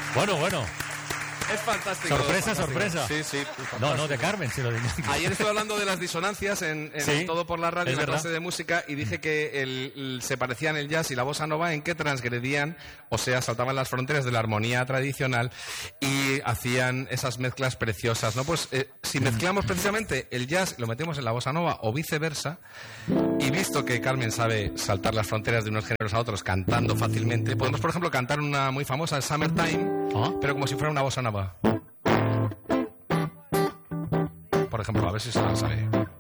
Bueno. Es fantástico. Sorpresa. Sí. No, de Carmen, si lo digo. Ayer estuve hablando de las disonancias en Sí, Todo por la Radio, es en la verdad. clase de música, y dije que se parecían el jazz y la bossa nova en que transgredían, o sea, saltaban las fronteras de la armonía tradicional y hacían esas mezclas preciosas, ¿no? Pues si mezclamos precisamente el jazz y lo metemos en la bossa nova o viceversa, y visto que Carmen sabe saltar las fronteras de unos géneros a otros cantando fácilmente, podemos, por ejemplo, cantar una muy famosa, Summertime, pero como si fuera una bossa nova. Por ejemplo, a ver si se la sabe.